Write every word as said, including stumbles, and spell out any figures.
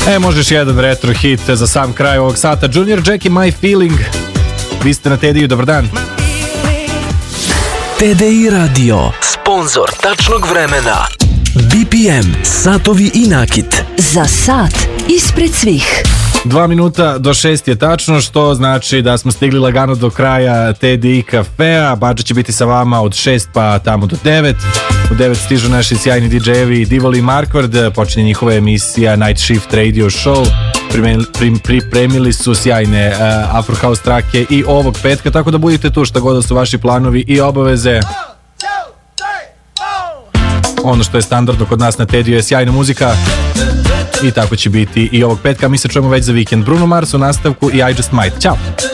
E, možeš jedan retro hit za sam kraj ovog sata. Junior Jack i My Feeling. Vi ste na T D I-u, dobar dan. T D I Radio, sponzor tačnog vremena. B P M, satovi i nakit. Za sat ispred svih. Dva minuta do šest je tačno, što znači da smo stigli lagano do kraja T D I kafea. Badža će biti sa vama od šest pa tamo do devet. U devet stižu naši sjajni D J-evi Divoli i Markvard. Počinje njihova emisija Night Shift Radio Show. Pripremili su sjajne uh, Afro House trake i ovog petka, tako da budite tu šta god da su vaši planovi i obaveze. Ono što je standardno kod nas na T D I-u je sjajna muzika i tako će biti i ovog petka. Mi se čujemo već za vikend. Bruno Mars u nastavku i I Just Might. Ćao!